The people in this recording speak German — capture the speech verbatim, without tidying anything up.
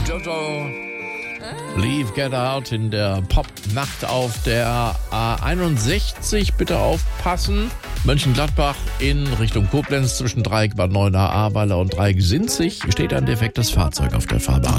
Jojo. Leave, Get Out in der Pop-Nacht auf der A einundsechzig. Bitte aufpassen. Mönchengladbach in Richtung Koblenz zwischen Dreieck Bad Neuenahr, Ahrweiler und Dreieck Sinzig steht ein defektes Fahrzeug auf der Fahrbahn.